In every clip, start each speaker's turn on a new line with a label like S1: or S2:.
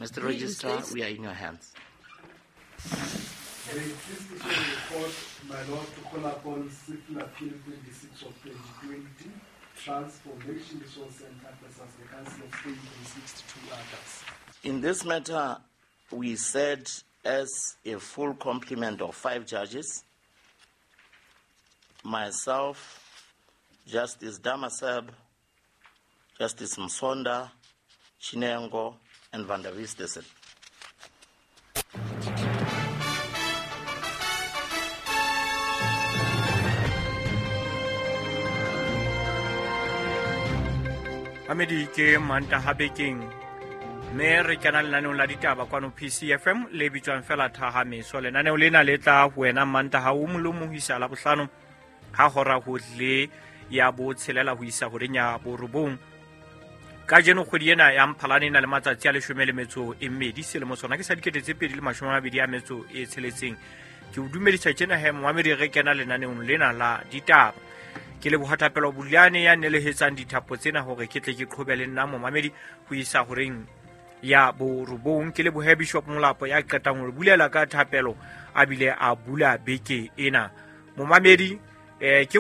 S1: Mr. Registrar, we are in your hands.
S2: Please issue a report, my Lord, to call upon Civil Appeal 26 of 2020, Transformation Resource Center versus the Council of State 62 others.
S1: In this matter, we said as a full complement of 5 judges, myself, Justice Damaseb, Justice Msonda, Chinengo, and Van der Westhuizen.
S3: Amedi ke Mantaha Bekeng me re kana lenaneo la ditaba kwano PCFM le bitswang fela Thaha Meso lenaneo lena le tla wena Mantaha o molomo ho isa la bohlano ha hora ho le ya bo tshelela ho isa ho renya bo robong ka jeno kgwedi ena ya Mphalane na le matsatsi a 12 selemo sona ke sa dikete tse 2020 a metso e tsheletseng ke o dumedisa tjena he Mohamedi re kena lenaneong lena la ditaba ke le bohatapelo buliane ya nelehetsang dithapo tsena hore ke tle ke qhobele nna Mohamedi ho isa ho reng ya bo robong ke le bohe Bishop Molapo ya qetang ho bulela ka thapelo a bile a bula beke ena Mohamedi ke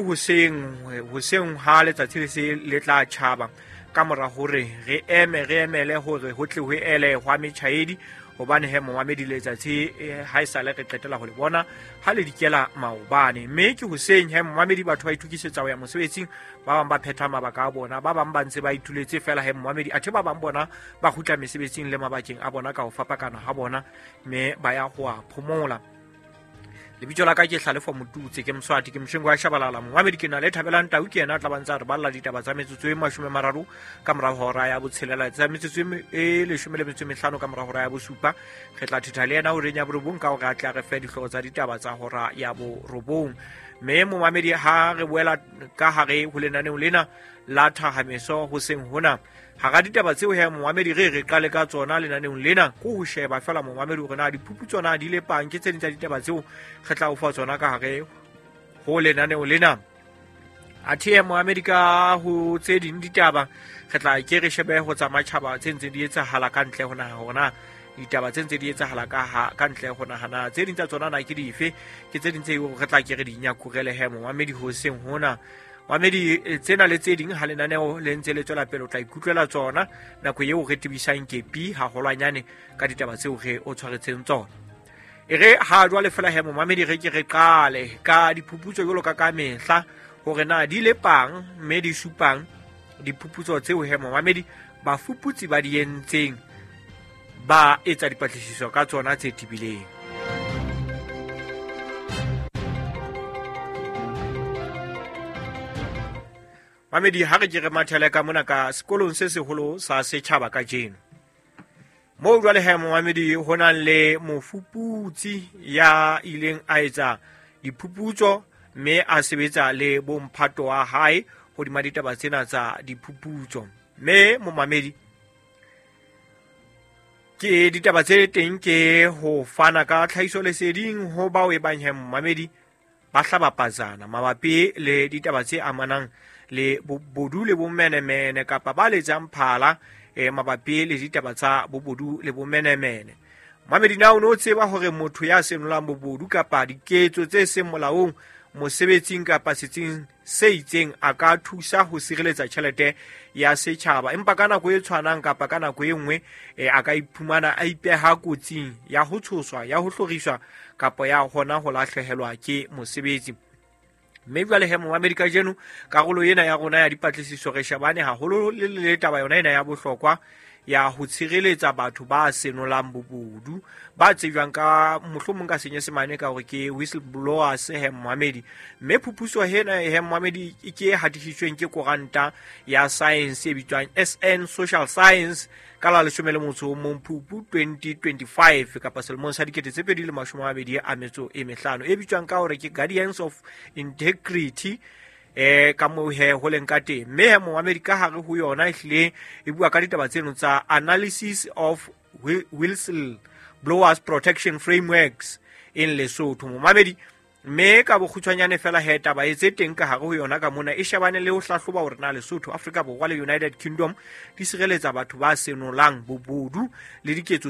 S3: hoseng ha letsatsi le tla tjhaba ka mora hore re emele hore ho tle ho ele hwa metjhaedi hobane he Mohamedi letsatsi ha isale re qetela ho le bona ha le dikela maobane mme ke hoseng he Mohamedi batho ba ithukisetsa ho ya mosebetsing ba bang ba phetha mabaka a bona ba bang ba ntse ba ituletse fela he Mohamedi athe ba bang bona ba khutla mesebetsing le mabakeng a bona ka ho fapakana ha bona mme ba ya ho a phomola lebitso la ka ke Hlalefo Motutse ke Mswati ke Mshengo wa Shabalala Mohamedi ke na le Thabelang Tau ke yena tla bantsa re balla ditaba tsa metsotso e 30 ka mora hora ya botshelela tsa metsotso e 15 ka mora hora ya bosupa re tla thitha le yena ho renya borobong ka hore a tla re fe dihlogo tsa ditaba tsa hora ya borobong mme Mohamedi ha re boela ka hare ho lenaneo lena la Thaha Meso ho seng hona ha ga ditaba tseo he Mohamedi re qale ka tsona lenaneong lena go ho sheba fela Mohamedi hore na diphuputswana di le pang ke tse dintsa ditaba tseo re tla o fa tsona ka hare ho lenaneo lena athe Mohamedi ka ho tse ding ditaba re tla ke re shebe ho tsa matjhaba tse ntse di etsahala ka ntle hona ditaba tse ntse di etsahala ka ntle hona hana tse ding tsa tsona na ke dife ke tse ding tse re tla ke re di nyakurele he Mohamedi ho seng hona Mohamedi tsena le tse ding ha lenaneo le ntse le tswela pele o tla ikutlwela tsona nako eo re tibisang kepi ha holwanyane ka ditaba tseo re o tshwaretseng tsona re ha jwa le fela he Mohamedi re ke re qale ka diphuputso jolo ka mehla hore na di le pang mme di supang diphuputso tseo he Mohamedi ba fuputsi ba di entseng ba etsa dipatlisiso ka tsona tse tibileng Mohamedi ha re ke re mathele ka mona ka sekolong se seholo sa setjhaba ka jeno mo jwale he Mohamedi hona le mofuputsi ya ileng a etsa diphuputso mme a sebetsa le bomphato wa hae hodima ditaba tsena tsa diphuputso mme Mohamedi ke ditaba tse teng ke ho fana ka tlhahiso leseding ho bao e bang he Mohamedi ba hlabapazana mabapi le ditaba tse amanang le bobodu le bomenemene kapa ba letsang phala mabapi le ditaba tsa bobodu le bomenemene Mohamedi na o no tseba hore motho ya senolang bobodu kapa diketso tse seng molaong mosebetsing kapa setsing se itseng a ka thusa ho sireletsa tjhelete ya setjhaba empa kana go e tshwanang kapa kana go e nngwe a ka iphumana a ipeha kotsing ya ho tshoswa ya ho hloriswa kapa ya hona ho lahlehelwa ke mosebetsi mme jwale he Mohamedi ka jeno karolo ena ya rona ya dipatlisiso re shebane haholo le taba yona ena ya bohlokwa ya ho tshireletsa batho ba senolang bobodu ba tsejwang ka mohlomong ka senyesemane ka hore ke whistleblowers he Mohamedi mme phuputso hena he Mohamedi ke hatisitsweng ke koranta ya science e bitswang SN Social Science ka la 11 Mophupu 2025 kapa selemong sa 2025 e bitswang ka hore ke Guardians of Integrity ka mo he ho leng ka teng mme he Mohamedi ka hare ho yona ehlile e bua ka ditaba tseno tsa analysis of whistleblowers protection frameworks in Lesotho Mohamedi mme ka bokgutshwanyane fela he taba e tse teng ka hare ho yona ka mona e shebane le ho hlahloba hore na Lesotho Afrika Borwa le United Kingdom di sireletsa batho ba senolang bobodu le diketso